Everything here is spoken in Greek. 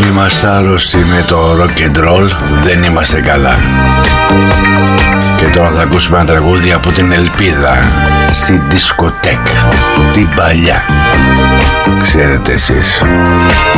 είμαστε άρρωστοι με το rock and roll, δεν είμαστε καλά. Και τώρα θα ακούσουμε ένα τραγούδι από την Ελπίδα, στη δισκοτέκ, την παλιά. Ξέρετε εσείς.